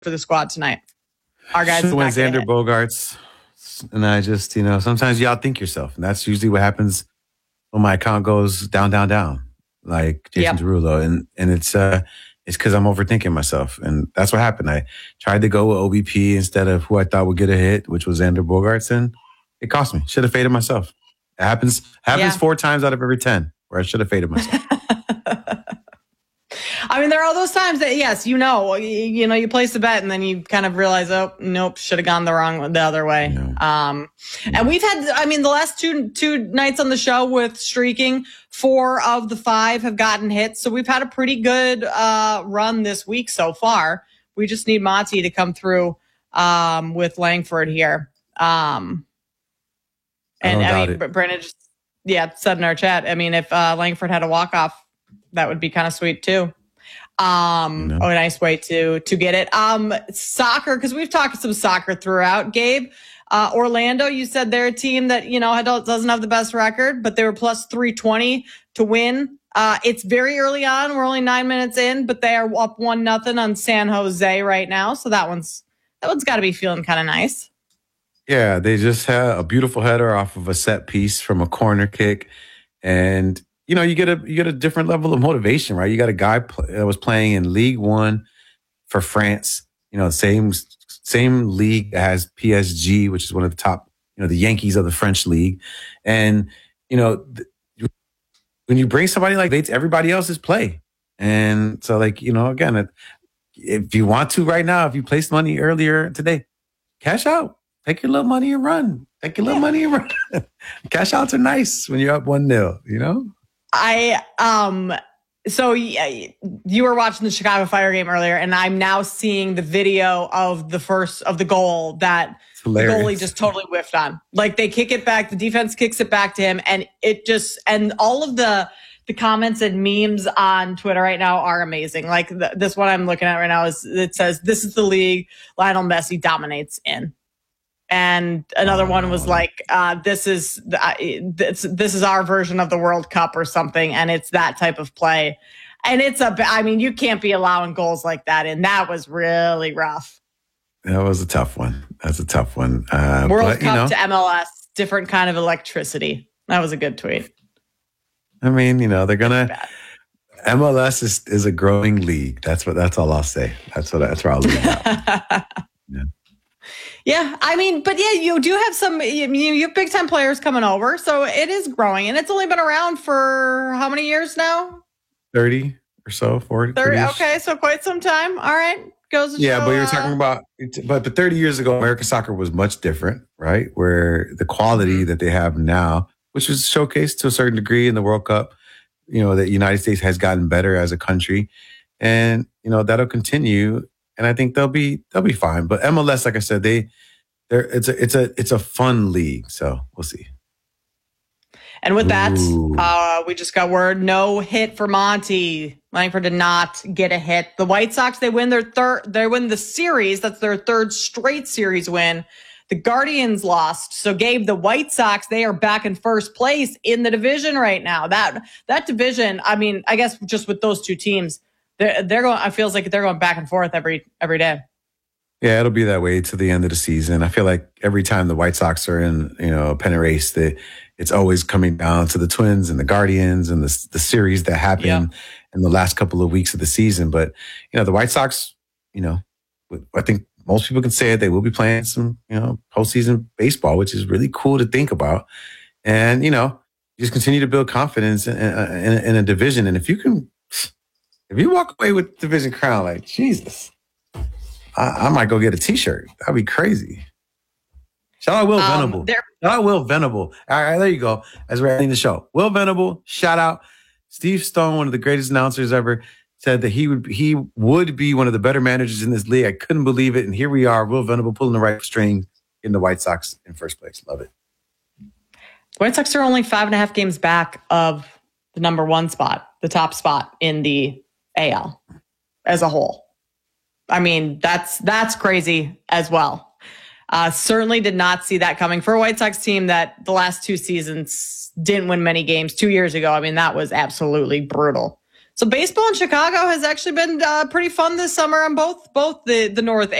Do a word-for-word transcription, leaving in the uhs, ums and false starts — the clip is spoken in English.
for the squad tonight. Our guys Should win Xander Bogaerts. And I just, you know, sometimes you outthink yourself. And that's usually what happens when my account goes down, down, down, like Jason yep. Derulo. And and it's uh it's because I'm overthinking myself. And that's what happened. I tried to go with O B P instead of who I thought would get a hit, which was Xander Bogaerts. And it cost me. Should have faded myself. It happens, happens yeah. four times out of every ten where I should have faded myself. I mean, there are those times that, yes, you know, you, you know, you place a bet and then you kind of realize, oh, nope, should have gone the wrong, the other way. Yeah. Um, and we've had, I mean, the last two, two nights on the show with streaking, four of the five have gotten hits. So we've had a pretty good, uh, run this week so far. We just need Monty to come through, um, with Langford here. Um, and I, I mean, Brandon just, yeah, said in our chat, I mean, if, uh, Langford had a walk-off, that would be kind of sweet too. Um, no. Oh, a nice way to, to get it. Um, soccer, cause we've talked some soccer throughout. Gabe, uh, Orlando, you said they're a team that, you know, doesn't have the best record, but they were plus three twenty to win. Uh, it's very early on. We're only nine minutes in, but they are up one nothing on San Jose right now. So that one's, that one's gotta be feeling kind of nice. Yeah. They just had a beautiful header off of a set piece from a corner kick. And you know, you get a you get a different level of motivation, right? You got a guy pl- that was playing in League One for France. You know, same same league that has P S G, which is one of the top, you know, the Yankees of the French league. And you know, th- when you bring somebody like that, everybody else's play. And so, like, you know, again, if you want to right now, if you placed money earlier today, cash out, take your little money and run. Take your little yeah. money and run. Cash outs are nice when you're up one nil. You know. I, um, so you were watching the Chicago Fire game earlier, and I'm now seeing the video of the first of the goal that the goalie just totally whiffed on. Like they kick it back, the defense kicks it back to him, and it just, and all of the, the comments and memes on Twitter right now are amazing. Like the, this one I'm looking at right now is, it says, "This is the league Lionel Messi dominates in." And another one was like, uh, this is, uh, this, this is our version of the World Cup or something. And it's that type of play. And it's a, I mean, you can't be allowing goals like that. And that was really rough. That was a tough one. That's a tough one. Uh, World but, Cup you know, to M L S, different kind of electricity. That was a good tweet. I mean, you know, they're going to, M L S is, is a growing league. That's what, that's all I'll say. That's what, that's where I'll leave that. Yeah. Yeah, I mean, but yeah, you do have some, you, you have big time players coming over, so it is growing, and it's only been around for how many years now? thirty or so, forty. thirty, okay, so quite some time. All right, goes to yeah, show, but you're uh, talking about, but, but thirty years ago, American soccer was much different, right? Where the quality mm-hmm. that they have now, which was showcased to a certain degree in the World Cup, you know, the United States has gotten better as a country, and you know that'll continue. And I think they'll be they'll be fine. But M L S, like I said, they they're it's a it's a it's a fun league. So we'll see. And with that, uh, we just got word no hit for Monty. Langford did not get a hit. The White Sox, they win their third they win the series. That's their third straight series win. The Guardians lost. So Gabe, the White Sox, they are back in first place in the division right now. That that division, I mean, I guess just with those two teams. They're, they're going. It feels like they're going back and forth every every day. Yeah, it'll be that way to the end of the season. I feel like every time the White Sox are in, you know, a pennant race, that it's always coming down to the Twins and the Guardians and the the series that happened yeah. in the last couple of weeks of the season. But you know, the White Sox, you know, I think most people can say it. They will be playing some, you know, postseason baseball, which is really cool to think about. And you know, just continue to build confidence in, in, in a division. And if you can. If you walk away with division crown, like, Jesus, I, I might go get a t-shirt. That'd be crazy. Shout out Will um, Venable. Shout out Will Venable. All right, there you go. As we're ending the show. Will Venable, shout out. Steve Stone, one of the greatest announcers ever, said that he would he would be one of the better managers in this league. I couldn't believe it. And here we are, Will Venable pulling the right string in the White Sox in first place. Love it. The White Sox are only five and a half games back of the number one spot, the top spot in the A L as a whole. I mean, that's that's crazy as well. Uh, certainly did not see that coming for a White Sox team that the last two seasons didn't win many games. Two years ago, I mean, that was absolutely brutal. So baseball in Chicago has actually been uh, pretty fun this summer on both both the the North